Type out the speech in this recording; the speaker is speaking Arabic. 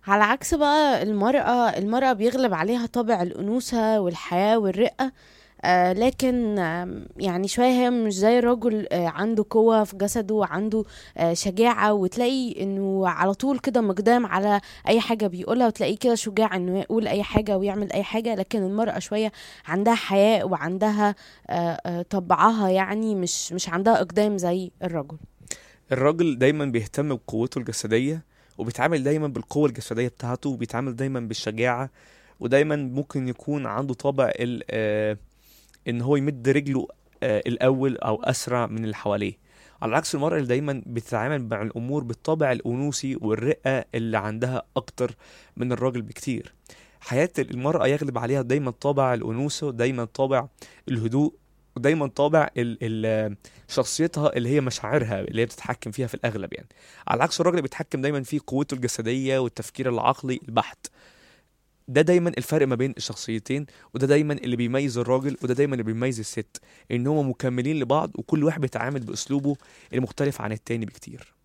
على عكس بقى المرأة بيغلب عليها طابع الأنوثة والحياة والرقة. لكن يعني شوية هي مش زي الرجل، عنده قوة في جسده وعنده شجاعة، وتلاقي انه على طول كده مقدام على اي حاجة بيقولها، وتلاقيه كده شجاع انه يقول اي حاجة ويعمل اي حاجة. لكن المرأة شوية عندها حياء وعندها طبعها، يعني مش عندها اقدام زي الرجل. الراجل دايما بيهتم بقوته الجسدية، وبيتعامل دايما بالقوة الجسدية بتاعته، وبيتعامل دايما بالشجاعة، ودايما ممكن يكون عنده طابع ان هو يمد رجله الاول او اسرع من اللي حواليه. على عكس المرأة اللي دايما بتتعامل مع الامور بالطابع الانوثي والرقة اللي عندها اكتر من الراجل بكتير. حياة المرأة يغلب عليها دايما طابع الانوثة، ودايما طابع الهدوء، ودايما طابع شخصيتها اللي هي مشاعرها اللي هي بتتحكم فيها في الاغلب يعني. على عكس الراجل اللي بيتحكم دايما في قوته الجسدية والتفكير العقلي البحت. ده دايما الفرق ما بين الشخصيتين، وده دايما اللي بيميز الراجل، وده دايما اللي بيميز الست، ان هم مكملين لبعض، وكل واحد بيتعامل باسلوبه المختلف عن التاني بكتير.